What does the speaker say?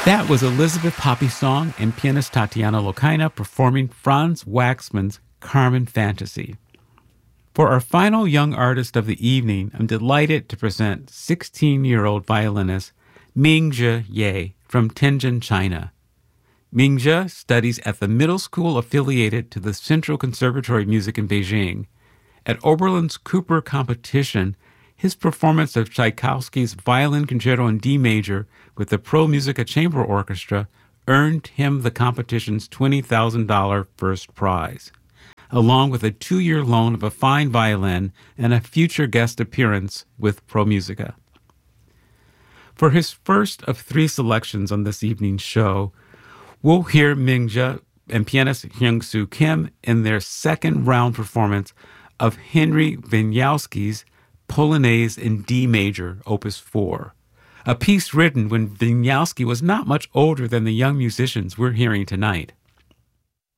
That was Elizabeth Poppy Song and pianist Tatiana Lokaina performing Franz Waxman's Carmen Fantasy. For our final young artist of the evening, I'm delighted to present 16-year-old violinist Mingzhi Ye from Tianjin, China. Mingzhi studies at the middle school affiliated to the Central Conservatory of Music in Beijing. At Oberlin's Cooper competition, his performance of Tchaikovsky's Violin Concerto in D major with the Pro Musica Chamber Orchestra earned him the competition's $20,000 first prize, along with a 2-year loan of a fine violin and a future guest appearance with Pro Musica. For his first of 3 selections on this evening's show, we'll hear Mingzhi and pianist Hyung-Soo Kim in their second round performance of Henry Wieniawski's Polonaise in D major, Opus 4, a piece written when Wieniawski was not much older than the young musicians we're hearing tonight.